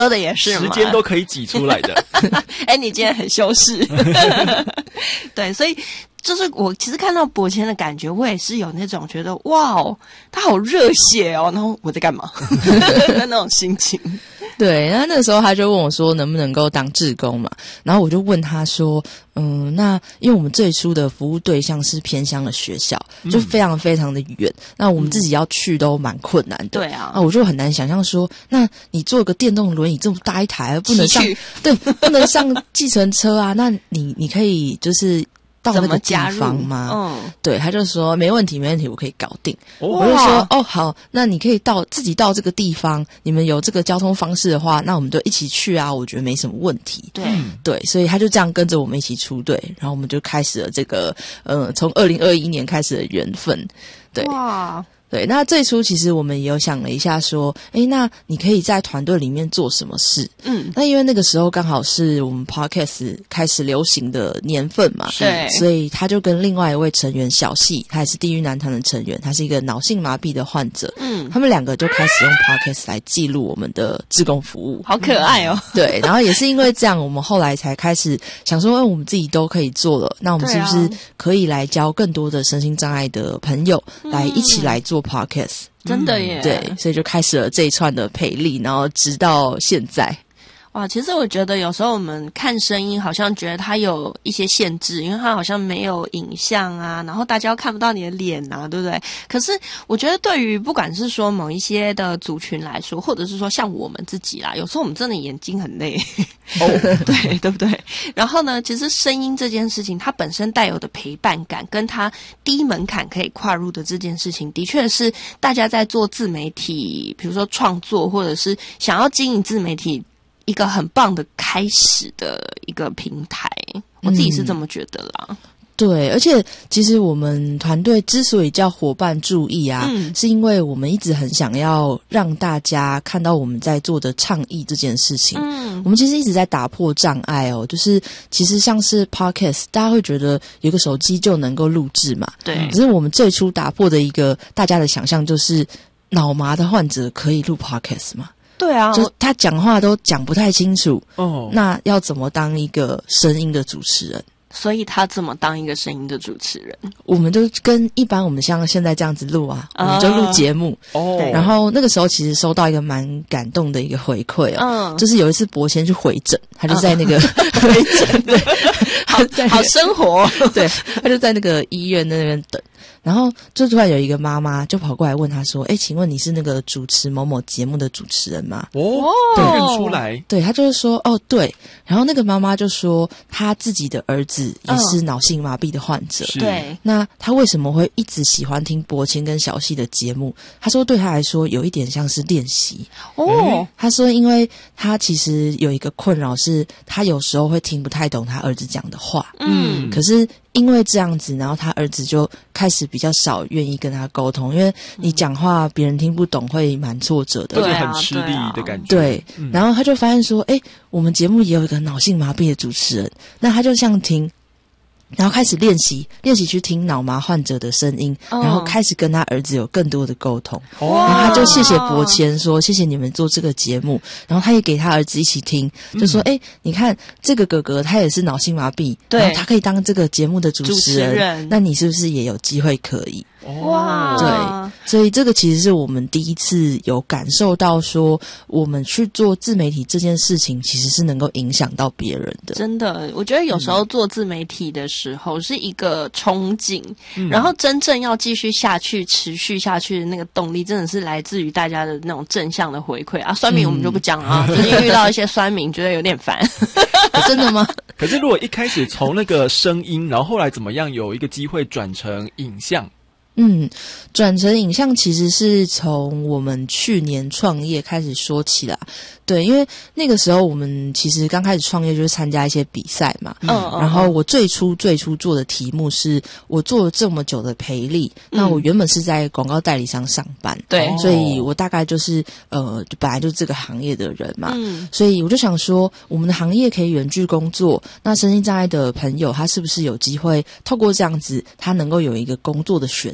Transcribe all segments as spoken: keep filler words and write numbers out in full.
的也是嘛， 时间都可以挤出来的。 哎，你今天很修饰。对，所以就是我其实看到博谦的感觉，我也是有那种觉得哇哦，他好热血哦，然后我在干嘛的那种心情。 对，那那个时候他就问我说能不能够当志工嘛，然后我就问他说嗯，那因为我们最初的服务对象是偏乡的学校，就非常非常的远、嗯、那我们自己要去都蛮困难的。 对啊， 那我就很难想象说，那你坐个电动轮椅这么大一台不能上，对，不能上计程车啊，那你你可以就是到那个地方吗？嗯，对，他就说没问题没问题，我可以搞定。我就说哦好，那你可以到自己到这个地方，你们有这个交通方式的话，那我们就一起去啊，我觉得没什么问题。 对对，所以他就这样跟着我们一起出队，然后我们就开始了这个呃从二零二一年开始的缘分。对，哇。对，那最初其实我们也有想了一下说，诶，那你可以在团队里面做什么事？嗯，那因为那个时候刚好是我们 podcast 开始流行的年份嘛， 对， 所以他就跟另外一位成员小细，他也是地狱男团的成员，他是一个脑性麻痹的患者，嗯，他们两个就开始用 podcast 来记录我们的志工服务， 好可爱哦。 对，然后也是因为这样，我们后来才开始想说，哎，我们自己都可以做了，那我们是不是可以来教更多的身心障碍的朋友，来一起来做podcast， 真的耶、 嗯、对，所以就开始了这一串的培力，然后直到现在。 哇，其实我觉得有时候我们看声音好像觉得它有一些限制，因为它好像没有影像啊，然后大家又看不到你的脸啊，对不对？可是我觉得对于不管是说某一些的族群来说，或者是说像我们自己啦，有时候我们真的眼睛很累哦，对对不对？然后呢，其实声音这件事情它本身带有的陪伴感，跟它低门槛可以跨入的这件事情，的确是大家在做自媒体，比如说创作或者是想要经营自媒体一个很棒的开始的一个平台，我自己是这么觉得啦。嗯、 对，而且其实我们团队之所以叫伙伴注意啊、嗯，是因为我们一直很想要让大家看到我们在做的倡议这件事情。嗯，我们其实一直在打破障碍哦，就是其实像是 podcast， 大家会觉得有个手机就能够录制嘛， 对。 只是我们最初打破的一个大家的想象，就是脑麻的患者可以录 podcast 吗？ 对啊， 就他讲话都讲不太清楚哦，那要怎么当一个声音的主持人？ 所以他怎么当一个声音的主持人？ 我们就跟一般我们像现在这样子录啊，我们就录节目哦。然后那个时候其实收到一个蛮感动的一个回馈哦，嗯，就是有一次博谦去回诊，他就在那个、嗯、回诊，对， 好在好生活， 对，他就在那个医院那边等。然后就突然有一个妈妈就跑过来问他说，诶，请问你是那个主持某某节目的主持人吗？ 哦，对，认出来。 对，他就是说哦对。然后那个妈妈就说他自己的儿子也是脑性麻痹的患者， 对、 嗯、那他为什么会一直喜欢听博谦跟小细的节目？他说对他来说有一点像是练习哦。他说因为他其实有一个困扰是他有时候会听不太懂他儿子讲的话，嗯，可是因为这样子，然后他儿子就开始比较少愿意跟他沟通，因为你讲话别人听不懂会蛮挫折的， 就很吃力的感觉。 对、嗯，然后他就发现说，诶，我们节目也有一个脑性麻痹的主持人，那他就像听，然后开始练习，练习去听脑麻患者的声音，哦、然后开始跟他儿子有更多的沟通。然后他就谢谢博谦说，谢谢你们做这个节目，然后他也给他儿子一起听，就说，诶，你看这个哥哥他也是脑性麻痹， 对， 然后他可以当这个节目的主持人， 主持人那你是不是也有机会可以？ 哇， 对，所以这个其实是我们第一次有感受到说，我们去做自媒体这件事情其实是能够影响到别人的。 真的，我觉得有时候做自媒体的时候是一个憧憬、嗯、然后真正要继续下去持续下去的那个动力真的是来自于大家的那种正向的回馈啊。酸民我们就不讲啊、嗯、最近遇到一些酸民觉得有点烦真的吗？ 可是如果一开始从那个声音，然后后来怎么样有一个机会转成影像？ 嗯，转成影像其实是从我们去年创业开始说起啦。对，因为那个时候我们其实刚开始创业就是参加一些比赛嘛，嗯，然后我最初最初做的题目是我做了这么久的培力、嗯、那我原本是在广告代理商上班， 对， 所以我大概就是呃本来就是这个行业的人嘛，嗯，所以我就想说我们的行业可以远距工作，那身心障碍的朋友他是不是有机会透过这样子他能够有一个工作的选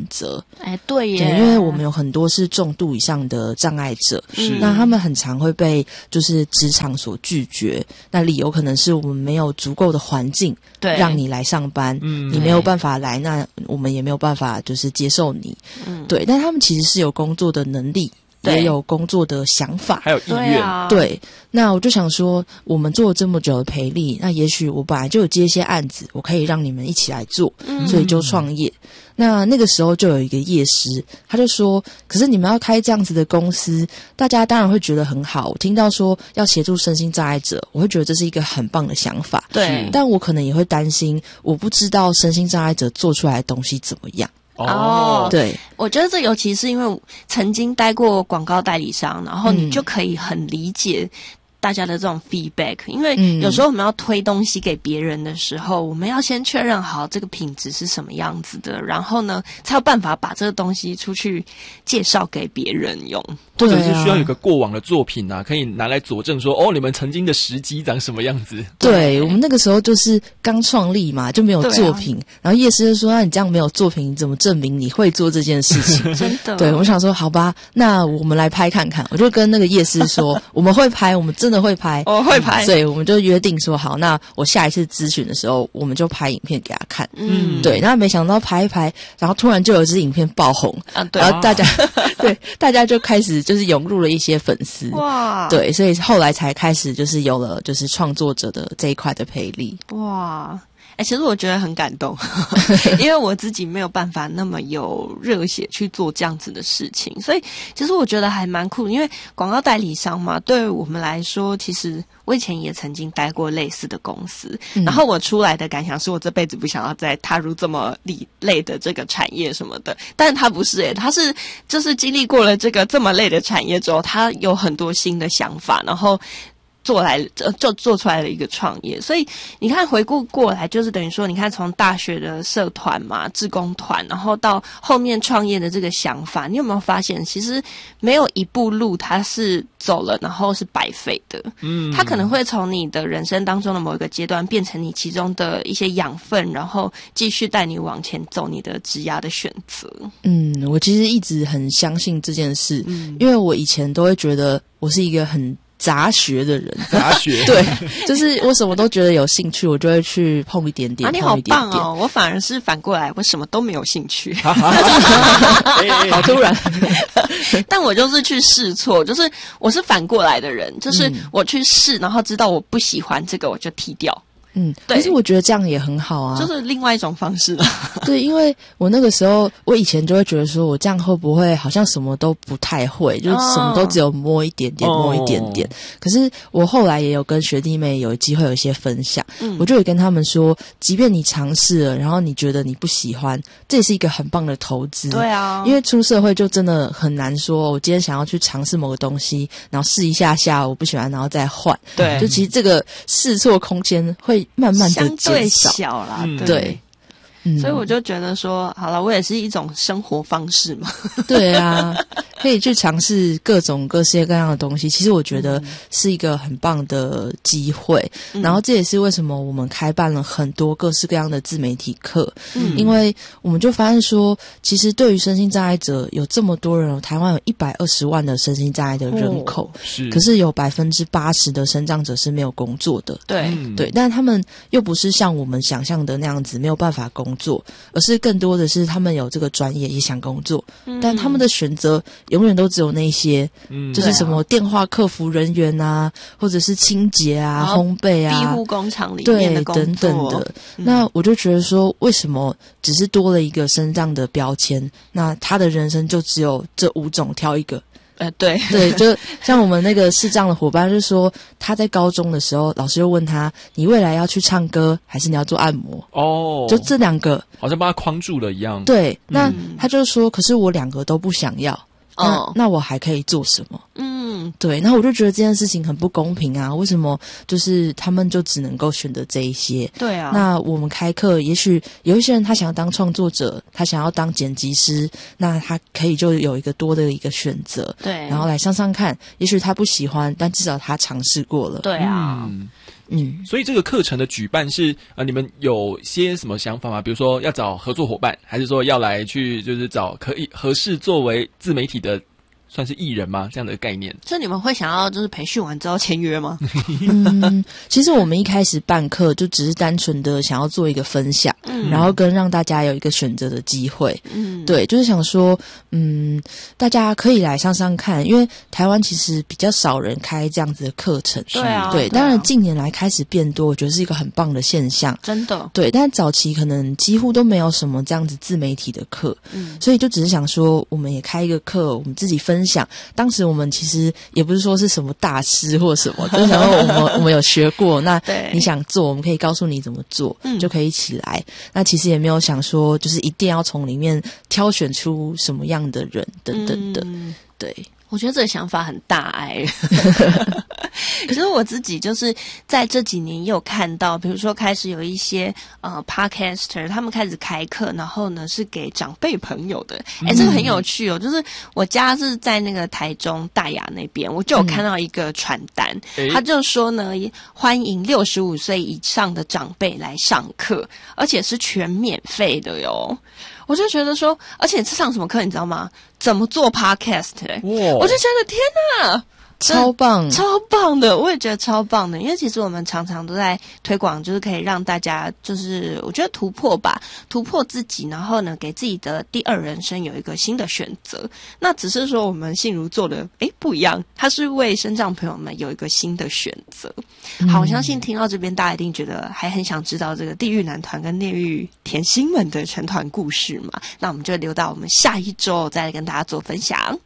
择。 哎，对耶， 对，因为我们有很多是重度以上的障碍者， 是那他们很常会被就是职场所拒绝，那理由可能是我们没有足够的环境对让你来上班， 嗯你没有办法来，那我们也没有办法就是接受你， 嗯， 对，但他们其实是有工作的能力， 对也有工作的想法， 还有意对愿， 啊， 对，那我就想说，我们做了这么久的培力，那也许我本来就有接一些案子，我可以让你们一起来做， 嗯所以就创业。那那个时候就有一个业师，他就说：“可是你们要开这样子的公司，大家当然会觉得很好。我听到说要协助身心障碍者，我会觉得这是一个很棒的想法。 对， 但我可能也会担心，我不知道身心障碍者做出来的东西怎么样。” 哦对， 我觉得这尤其是因为曾经待过广告代理商，然后你嗯就可以很理解大家的这种 feedback， 因为嗯有时候我们要推东西给别人的时候，我们要先确认好这个品质是什么样子的，然后呢，才有办法把这个东西出去介绍给别人用。 或者对啊是需要有个过往的作品啊，可以拿来佐证说，哦，你们曾经的时机长什么样子。 对， 对我们那个时候就是刚创立嘛，就没有作品。然后叶师就说：“那你这样没有作品，你怎么证明你会做这件事情？” 真的， 对，我想说，好吧，那我们来拍看看。我就跟那个叶师说，我们会拍，我们真的会拍， 我会拍， 所以我们就约定说，好，那我下一次咨询的时候，我们就拍影片给他看。 嗯， 对，那没想到拍一拍，然后突然就有一支影片爆红， 啊，对然后大家对大家就开始就是涌入了一些粉丝。 哇， 对，所以后来才开始就是有了就是创作者的这一块的培力。 哇。哎、欸，其实我觉得很感动，因为我自己没有办法那么有热血去做这样子的事情，所以其实我觉得还蛮酷的。因为广告代理商嘛，对我们来说，其实我以前也曾经待过类似的公司， 嗯、 然后我出来的感想是我这辈子不想要再踏入这么累的这个产业什么的。但是他不是、欸，他是就是经历过了这个这么累的产业之后，他有很多新的想法，然后做来就做出来了一个创业，所以你看回顾过来，就是等于说，你看从大学的社团嘛、志工团，然后到后面创业的这个想法，你有没有发现，其实没有一步路它是走了然后是白费的？嗯，它可能会从你的人生当中的某一个阶段变成你其中的一些养分，然后继续带你往前走你的职涯的选择。 嗯，我其实一直很相信这件事，嗯、因为我以前都会觉得我是一个很杂学的人， 杂学对，就是我什么都觉得有兴趣，我就会去碰一点点。 啊，你好棒哦！我反而是反过来，我什么都没有兴趣， 好突然。 但我就是去试错，就是我是反过来的人，就是我去试，然后知道我不喜欢这个，我就踢掉。 嗯，可是我觉得这样也很好啊， 就是另外一种方式了。 对，因为我那个时候，我以前就会觉得说，我这样会不会好像什么都不太会，就是什么都只有摸一点点，哦、摸一点点。可是我后来也有跟学弟妹有机会有一些分享，嗯、我就有跟他们说，即便你尝试了，然后你觉得你不喜欢，这也是一个很棒的投资。 对啊， 因为出社会就真的很难说，我今天想要去尝试某个东西，然后试一下下，我不喜欢，然后再换。 对， 就其实这个试错空间会慢慢的相对小啦， 嗯、 对。 对嗯、所以我就觉得说，好了，我也是一种生活方式嘛。 对啊，可以去尝试各种各式各样的东西。其实我觉得是一个很棒的机会。嗯、然后这也是为什么我们开办了很多各式各样的自媒体课。嗯，因为我们就发现说，其实对于身心障碍者有这么多人，台湾有一百二十万的身心障碍的人口， 哦、是， 可是有百分之八十的身障者是没有工作的。 对、 嗯、对，但他们又不是像我们想象的那样子没有办法工作。做，而是更多的是他们有这个专业也想工作，嗯、但他们的选择永远都只有那些，嗯、就是什么电话客服人员啊，或者是清洁啊、烘焙啊、 庇护工厂里面的工作对等等的。 嗯、 那我就觉得说，为什么只是多了一个身障的标签，那他的人生就只有这五种挑一个？ 呃，对对，就像我们那个视障的伙伴，就说他在高中的时候，老师就问他：“你未来要去唱歌，还是你要做按摩？” 哦， 就这两个， 好像把他框住了一样。 对，那、嗯、他就说：“可是我两个都不想要。” 哦， 那那我还可以做什么？ 嗯， 嗯，对。那我就觉得这件事情很不公平啊！为什么就是他们就只能够选择这一些？ 对啊。 那我们开课，也许有一些人他想要当创作者，他想要当剪辑师，那他可以就有一个多的一个选择， 对， 然后来上上看。也许他不喜欢，但至少他尝试过了。 对啊。 嗯嗯， 所以这个课程的举办是呃，你们有些什么想法吗？比如说要找合作伙伴，还是说要来去就是找可以合适作为自媒体的算是艺人吗？这样的概念。 所以你们会想要就是培训完之后签约吗？ 嗯，其实我们一开始办课就只是单纯的想要做一个分享，嗯，然后跟让大家有一个选择的机会，嗯，对，就是想说，嗯，大家可以来上上看，因为台湾其实比较少人开这样子的课程， 对啊， 对，当然近年来开始变多，我觉得是一个很棒的现象， 真的， 对，但早期可能几乎都没有什么这样子自媒体的课，嗯，所以就只是想说，我们也开一个课，我们自己分享。当时我们其实也不是说是什么大师或什么，就是想说我们我们有学过，那你想做，我们可以告诉你怎么做，嗯，就可以一起来。那其实也没有想说，就是一定要从里面挑选出什么样的人等等的，嗯，对。 我觉得这个想法很大爱。可是我自己就是在这几年也有看到，比如说开始有一些呃 podcaster 他们开始开课，然后呢是给长辈朋友的。哎，这个很有趣哦，就是我家是在那个台中大雅那边，我就有看到一个传单，嗯，他就说呢欢迎六十五岁以上的长辈来上课，而且是全免费的哟。我就觉得说，而且是上什么课你知道吗？怎么做 podcast，欸，我就觉得天哪， 超棒， 超棒的！我也觉得超棒的，因为其实我们常常都在推广，就是可以让大家，就是我觉得突破吧，突破自己，然后呢，给自己的第二人生有一个新的选择。那只是说我们信如做的，诶不一样，它是为身障朋友们有一个新的选择。好，我相信听到这边，大家一定觉得还很想知道这个地狱男团跟地狱甜心们的成团故事嘛？那我们就留到我们下一周再来跟大家做分享。